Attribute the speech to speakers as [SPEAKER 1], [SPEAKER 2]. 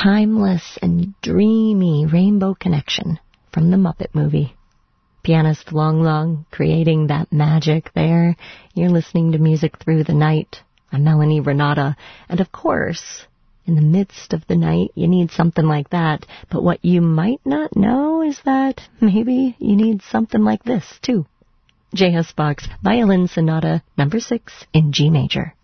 [SPEAKER 1] timeless and dreamy rainbow connection from the Muppet movie. Pianist Long Long creating that magic there. You're listening to Music Through the Night. I'm Melanie Renata. And of course, in the midst of the night, you need something like that. But what you might not know is that maybe you need something like this, too. J.S. Bach's Violin Sonata No. 6 in G major.